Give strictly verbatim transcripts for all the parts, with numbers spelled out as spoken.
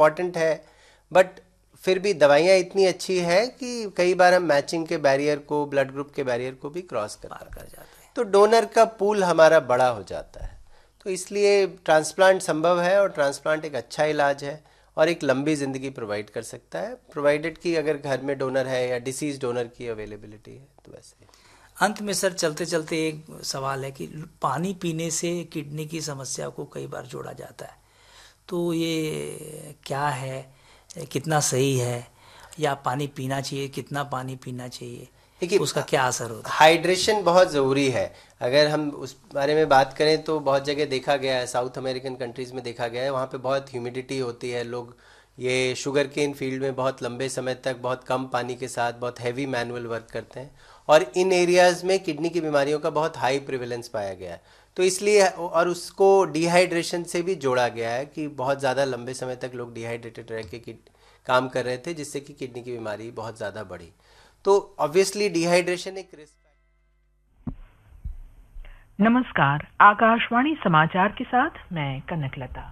Important है, but फिर भी दवाइयाँ इतनी अच्छी है कि कई बार हम मैचिंग के बैरियर को, ब्लड ग्रुप के बैरियर को भी क्रॉस कर कर जाते हैं, तो डोनर का पूल हमारा बड़ा हो जाता है। तो इसलिए ट्रांसप्लांट संभव है और ट्रांसप्लांट एक अच्छा इलाज है और एक लंबी ज़िंदगी प्रोवाइड कर सकता है, प्रोवाइडेड कि अगर घर में डोनर है या डिसीज डोनर की अवेलेबिलिटी है। तो वैसे अंत में सर चलते चलते एक सवाल है कि पानी पीने से किडनी की समस्या को कई बार जोड़ा जाता है, तो ये क्या है, कितना सही है, या पानी पीना चाहिए, कितना पानी पीना चाहिए, देखिए उसका क्या असर होता है? हाइड्रेशन बहुत ज़रूरी है। अगर हम उस बारे में बात करें तो बहुत जगह देखा गया है, साउथ अमेरिकन कंट्रीज़ में देखा गया है, वहाँ पे बहुत ह्यूमिडिटी होती है, लोग ये शुगर केन फील्ड में बहुत लंबे समय तक बहुत कम पानी के साथ बहुत हैवी मैनुअल वर्क करते हैं, और इन एरियाज़ में किडनी की बीमारियों का बहुत हाई प्रिवेलेंस पाया गया है। तो इसलिए, और उसको डिहाइड्रेशन से भी जोड़ा गया है कि बहुत ज़्यादा लंबे समय तक लोग डिहाइड्रेटेड रह के काम कर रहे थे, जिससे कि किडनी की बीमारी बहुत ज़्यादा बढ़ी। तो ऑब्वियसली डिहाइड्रेशन एक रिस्क। नमस्कार, आकाशवाणी समाचार के साथ मैं कनकलता।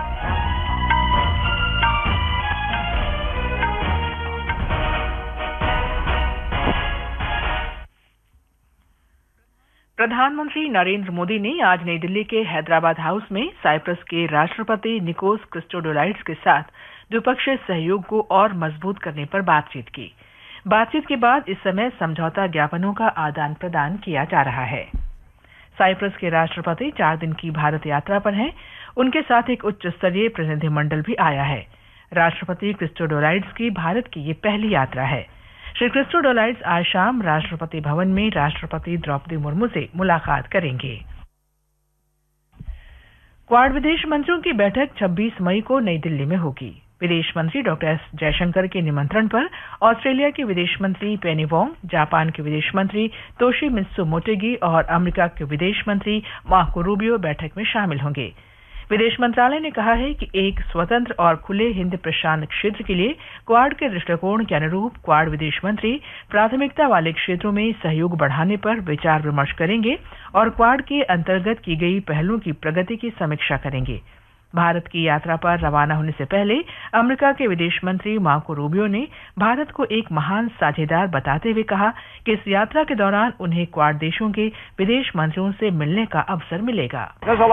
प्रधानमंत्री नरेंद्र मोदी ने आज नई दिल्ली के हैदराबाद हाउस में साइप्रस के राष्ट्रपति निकोस क्रिस्टोडोलाइड्स के साथ द्विपक्षीय सहयोग को और मजबूत करने पर बातचीत की। बातचीत के बाद इस समय समझौता ज्ञापनों का आदान प्रदान किया जा रहा है। साइप्रस के राष्ट्रपति चार दिन की भारत यात्रा पर हैं। उनके साथ एक उच्च स्तरीय प्रतिनिधिमंडल भी आया है। राष्ट्रपति क्रिस्टोडोलाइड्स की भारत की ये पहली यात्रा है। श्री क्रिस्टोडोलाइड्स आज शाम राष्ट्रपति भवन में राष्ट्रपति द्रौपदी मुर्मू से मुलाकात करेंगे। क्वाड विदेश मंत्रियों की बैठक छब्बीस मई को नई दिल्ली में होगी। विदेश मंत्री डॉक्टर एस जयशंकर के निमंत्रण पर ऑस्ट्रेलिया के विदेश मंत्री पेनी वोंग, जापान के विदेश मंत्री तोशिमित्सु मोटेगी और अमेरिका के विदेश मंत्री मार्को रूबियो बैठक में शामिल होंगे। विदेश मंत्रालय ने कहा है कि एक स्वतंत्र और खुले हिंद प्रशांत क्षेत्र के लिए क्वाड के दृष्टिकोण के अनुरूप क्वाड विदेश मंत्री प्राथमिकता वाले क्षेत्रों में सहयोग बढ़ाने पर विचार विमर्श करेंगे और क्वाड के अंतर्गत की गई पहलों की प्रगति की समीक्षा करेंगे। भारत की यात्रा पर रवाना होने से पहले अमेरिका के विदेश मंत्री मार्को रूबियो ने भारत को एक महान साझेदार बताते हुए कहा कि इस यात्रा के दौरान उन्हें क्वाड देशों के विदेश मंत्रियों से मिलने का अवसर मिलेगा।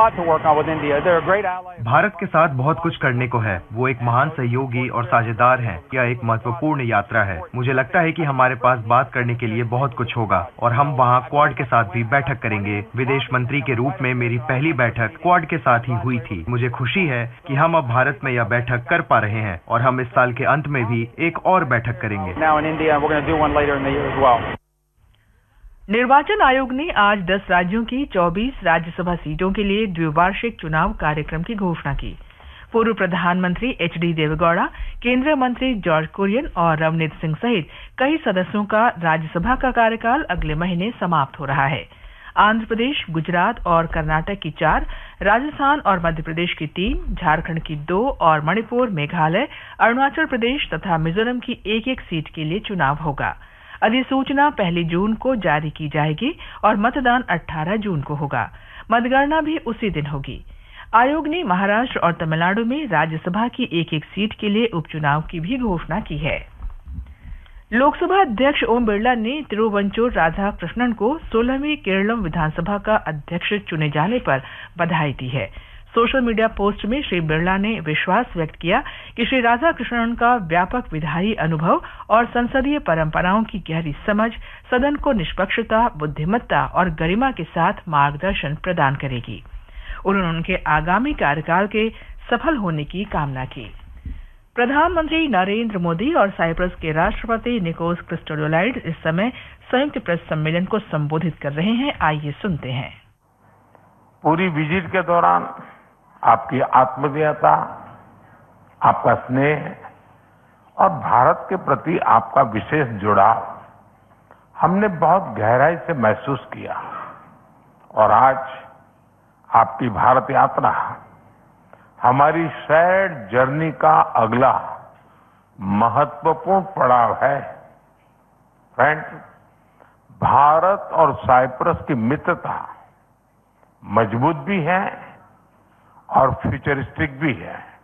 भारत के साथ बहुत कुछ करने को है। वो एक महान सहयोगी और साझेदार हैं। यह एक महत्वपूर्ण यात्रा है। मुझे लगता है कि हमारे पास बात करने के लिए बहुत कुछ होगा और हम वहाँ क्वाड के साथ भी बैठक करेंगे। विदेश मंत्री के रूप में मेरी पहली बैठक क्वाड के साथ ही हुई थी। मुझे खुशी है कि हम अब भारत में यह बैठक कर पा रहे हैं और हम इस साल के अंत में भी एक और बैठक करेंगे। निर्वाचन आयोग ने आज दस राज्यों की चौबीस राज्यसभा सीटों के लिए द्विवार्षिक चुनाव कार्यक्रम की घोषणा की। पूर्व प्रधानमंत्री एच डी देवेगौड़ा, केंद्रीय मंत्री जॉर्ज कुरियन और रवनीत सिंह सहित कई सदस्यों का राज्यसभा का कार्यकाल अगले महीने समाप्त हो रहा है। आंध्र प्रदेश, गुजरात और कर्नाटक की चार, राजस्थान और मध्य प्रदेश की तीन, झारखंड की दो और मणिपुर, मेघालय, अरुणाचल प्रदेश तथा मिजोरम की एक एक सीट के लिए चुनाव होगा। अधिसूचना पहली जून को जारी की जाएगी और मतदान अठारह जून को होगा। मतगणना भी उसी दिन होगी। आयोग ने महाराष्ट्र और तमिलनाडु में राज्यसभा की एक एक सीट के लिए उपचुनाव की भी घोषणा की है। लोकसभा अध्यक्ष ओम बिरला ने तिरुवंचूर राधाकृष्णन को सोलहवीं केरलम विधानसभा का अध्यक्ष चुने जाने पर बधाई दी है। सोशल मीडिया पोस्ट में श्री बिरला ने विश्वास व्यक्त किया कि श्री राधाकृष्णन का व्यापक विधायी अनुभव और संसदीय परंपराओं की गहरी समझ सदन को निष्पक्षता, बुद्धिमत्ता और गरिमा के साथ मार्गदर्शन प्रदान करेगी। उन्होंने उनके आगामी कार्यकाल के सफल होने की कामना की। प्रधानमंत्री नरेंद्र मोदी और साइप्रस के राष्ट्रपति निकोस क्रिस्टोडोलाइड्स इस समय संयुक्त प्रेस सम्मेलन को संबोधित कर रहे हैं। आइए सुनते हैं। पूरी विजिट के दौरान आपकी आत्मीयता, आपका स्नेह और भारत के प्रति आपका विशेष जुड़ाव हमने बहुत गहराई से महसूस किया और आज आपकी भारत यात्रा हमारी शेयर्ड जर्नी का अगला महत्वपूर्ण पड़ाव है। फ्रेंड्स, भारत और साइप्रस की मित्रता मजबूत भी है और फ्यूचरिस्टिक भी है।